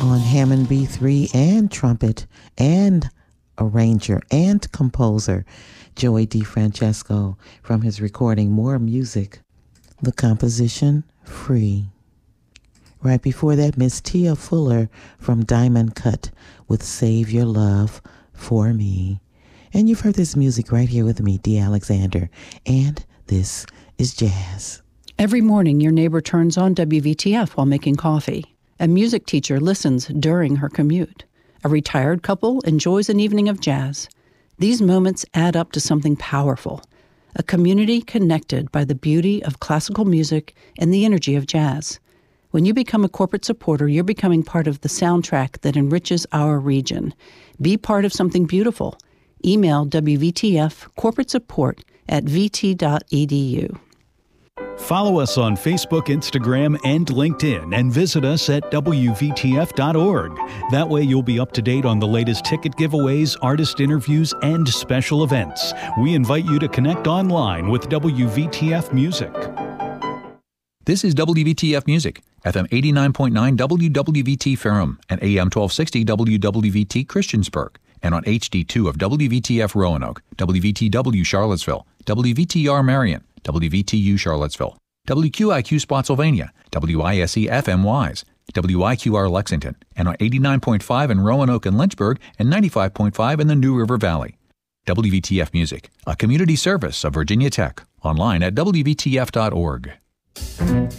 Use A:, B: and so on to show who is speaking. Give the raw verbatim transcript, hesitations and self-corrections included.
A: on Hammond B three and trumpet and arranger and composer Joey DeFrancesco from his recording More Music, the composition Free. Right before that, Miss Tia Fuller from Diamond Cut with Save Your Love for Me. And you've heard this music right here with me, Dee Alexander, and this is jazz.
B: Every morning, your neighbor turns on W V T F while making coffee. A music teacher listens during her commute. A retired couple enjoys an evening of jazz. These moments add up to something powerful, a community connected by the beauty of classical music and the energy of jazz. When you become a corporate supporter, you're becoming part of the soundtrack that enriches our region. Be part of something beautiful. Email W V T F corporate support at v t dot e d u.
C: Follow us on Facebook, Instagram, and LinkedIn, and visit us at w v t f dot org. That way you'll be up to date on the latest ticket giveaways, artist interviews, and special events. We invite you to connect online with W V T F Music.
D: This is W V T F Music, F M eighty-nine point nine W W V T Ferrum and A M twelve sixty W W V T Christiansburg, and on H D two of W V T F Roanoke, W V T W Charlottesville, W V T R Marion, W V T U Charlottesville, W Q I Q Spotsylvania, W I S E F M Wise, W I Q R Lexington, and on eighty-nine point five in Roanoke and Lynchburg, and ninety-five point five in the New River Valley. W V T F Music, a community service of Virginia Tech, online at w v t f dot org.